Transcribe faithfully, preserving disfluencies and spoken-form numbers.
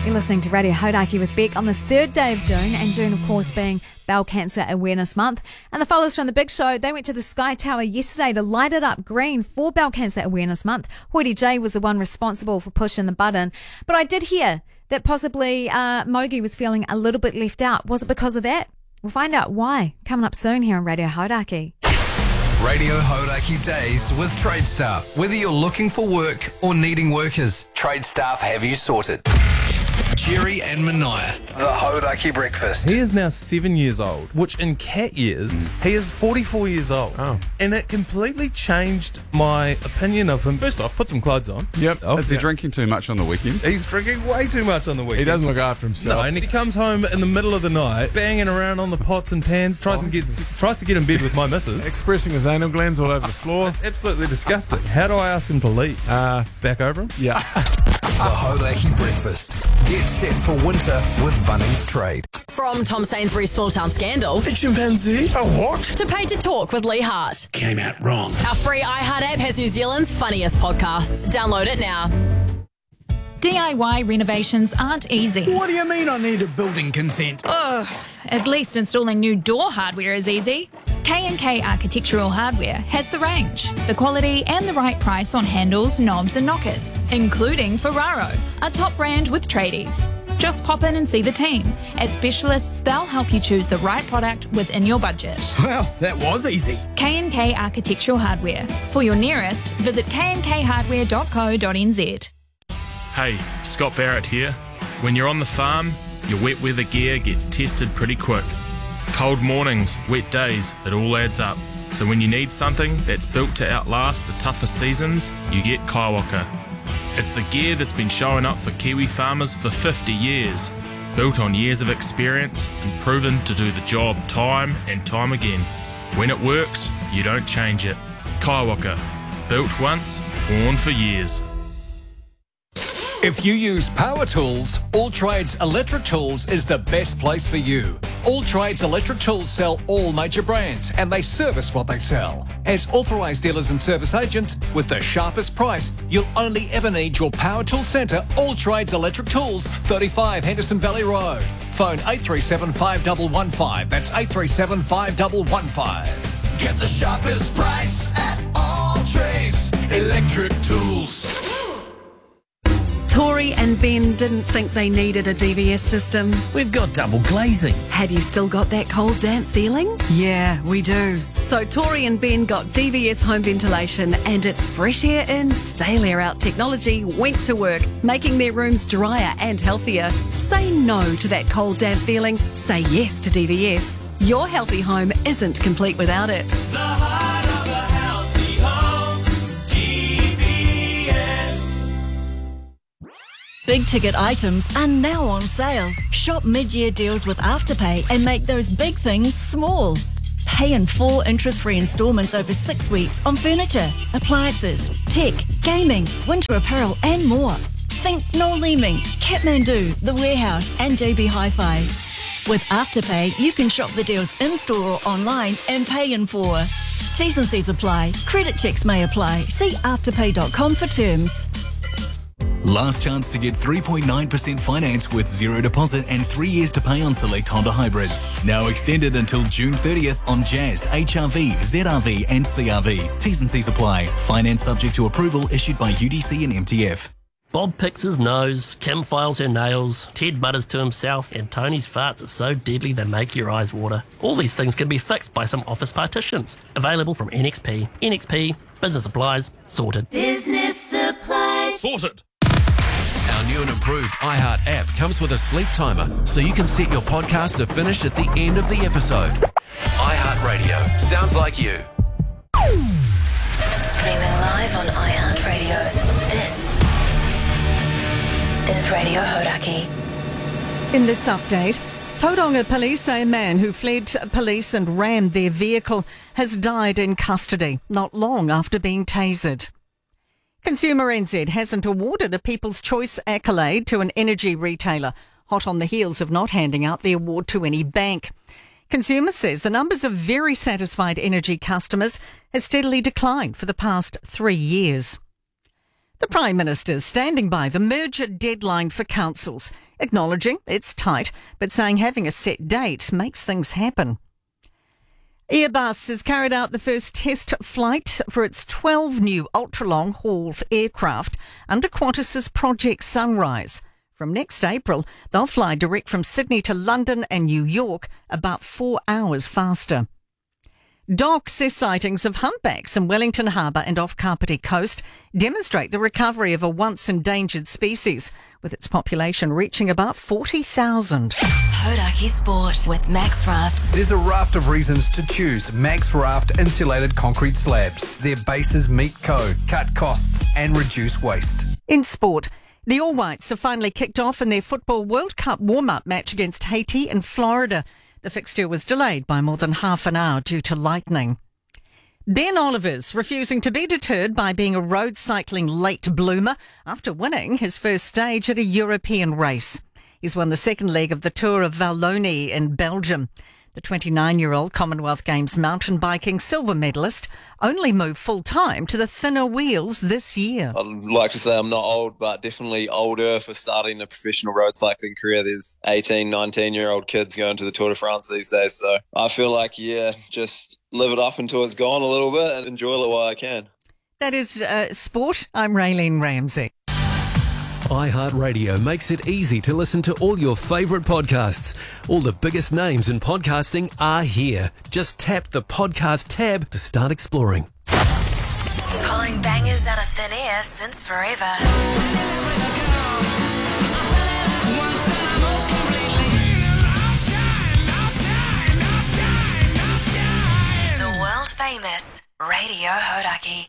You're listening to Radio Hodaki with Beck on this third day of June, and June, of course, being Bowel Cancer Awareness Month. And the fellas from the Big Show, they went to the Sky Tower yesterday to light it up green for Bowel Cancer Awareness Month. Hoity J was the one responsible for pushing the button. But I did hear that possibly uh, Mogi was feeling a little bit left out. Was it because of that? We'll find out why coming up soon here on Radio Hodaki. Radio Hodaki Days with Trade Staff. Whether you're looking for work or needing workers, Trade Staff have you sorted. Jerry and Mania, the Hodaki Breakfast. He is now seven years old, which in cat years, he is forty-four years old. Oh. And it completely changed my opinion of him. First off, put some clothes on. Yep. Oh, Is he yeah. drinking too much on the weekend? He's drinking way too much on the weekend. He doesn't look after No, himself. and he comes home in the middle of the night, banging around on the pots and pans, tries, to, get, tries to get in bed with my missus. Expressing his anal glands all over the floor. It's absolutely disgusting. How do I ask him to leave? Uh, Back over him? yeah. The Hodaki Breakfast. Get set for winter with Bunnings Trade. From Tom Sainsbury's Small Town Scandal A chimpanzee? A what? to Pay to Talk with Lee Hart. Came out wrong. Our free iHeart app has New Zealand's funniest podcasts. Download it now. D I Y renovations aren't easy. What do you mean I need a building consent? Ugh, at least installing new door hardware is easy. K and K Architectural Hardware has the range, the quality and the right price on handles, knobs and knockers, including Ferraro, a top brand with tradies. Just pop in and see the team. As specialists, they'll help you choose the right product within your budget. Well, that was easy. K and K Architectural Hardware. For your nearest, visit k and k hardware dot co dot n z. Hey, Scott Barrett here. When you're on the farm, your wet weather gear gets tested pretty quick. Cold mornings, wet days, it all adds up. So when you need something that's built to outlast the toughest seasons, you get Kaiwaka. It's the gear that's been showing up for Kiwi farmers for fifty years. Built on years of experience and proven to do the job time and time again. When it works, you don't change it. Kaiwaka. Built once, worn for years. If you use power tools, All Trades Electric Tools is the best place for you. All Trades Electric Tools sell all major brands and they service what they sell. As authorised dealers and service agents, with the sharpest price, you'll only ever need your power tool centre, All Trades Electric Tools, thirty-five Henderson Valley Road. Phone eight three seven, five one one five. That's eight three seven, five one one five. Get the sharpest price at All Trades Electric Tools. Tori and Ben didn't think they needed a D V S system. We've got double glazing. Have you still got that cold, damp feeling? Yeah, we do. So Tori and Ben got D V S home ventilation, and its fresh air in, stale air out technology went to work, making their rooms drier and healthier. Say no to that cold, damp feeling. Say yes to D V S. Your healthy home isn't complete without it. The heart of a healthy home, D V S. Big ticket items are now on sale. Shop mid-year deals with Afterpay and make those big things small. Pay in four interest-free instalments over six weeks on furniture, appliances, tech, gaming, winter apparel and more. Think Noel Leeming, Kathmandu, The Warehouse and J B Hi-Fi. With Afterpay, you can shop the deals in-store or online and pay in four. T's and C's apply. Credit checks may apply. See afterpay dot com for terms. Last chance to get three point nine percent finance with zero deposit and three years to pay on select Honda hybrids. Now extended until June thirtieth on Jazz, H R V, Z R V and C R V. T's and C's apply. Finance subject to approval issued by U D C and M T F. Bob picks his nose, Kim files her nails, Ted mutters to himself, and Tony's farts are so deadly they make your eyes water. All these things can be fixed by some office partitions. Available from N X P. N X P, business supplies, sorted. Business supplies. Sorted. Our new and improved iHeart app comes with a sleep timer, so you can set your podcast to finish at the end of the episode. iHeart Radio. Sounds like you. Streaming live on iHeartRadio. This is Radio Hodaki. In this update, Tauranga police say a man who fled police and rammed their vehicle has died in custody, not long after being tasered. Consumer N Z hasn't awarded a People's Choice accolade to an energy retailer, hot on the heels of not handing out the award to any bank. Consumer says the numbers of very satisfied energy customers has steadily declined for the past three years. The Prime Minister's standing by the merger deadline for councils, acknowledging it's tight, but saying having a set date makes things happen. Airbus has carried out the first test flight for its twelve new ultra-long haul aircraft under Qantas's Project Sunrise. From next April, they'll fly direct from Sydney to London and New York, about four hours faster. Dog sightings of humpbacks in Wellington Harbour and off Kapiti Coast demonstrate the recovery of a once endangered species, with its population reaching about forty thousand. Hodaki Sport with Max Raft. There's a raft of reasons to choose Max Raft insulated concrete slabs. Their bases meet code, cut costs and reduce waste. In sport, the All Whites have finally kicked off in their Football World Cup warm-up match against Haiti in Florida. The fixture was delayed by more than half an hour due to lightning. Ben Oliver's refusing to be deterred by being a road cycling late bloomer after winning his first stage at a European race. He's won the second leg of the Tour of Wallonie in Belgium. The twenty-nine-year-old Commonwealth Games mountain biking silver medalist only moved full-time to the thinner wheels this year. I'd like to say I'm not old, but definitely older for starting a professional road cycling career. There's eighteen, nineteen-year-old kids going to the Tour de France these days, so I feel like, yeah, just live it up until it's gone a little bit and enjoy it while I can. That is uh, sport. I'm Raylene Ramsey. iHeartRadio makes it easy to listen to all your favourite podcasts. All the biggest names in podcasting are here. Just tap the podcast tab to start exploring. Pulling bangers out of thin air since forever. The world famous Radio Hodaki.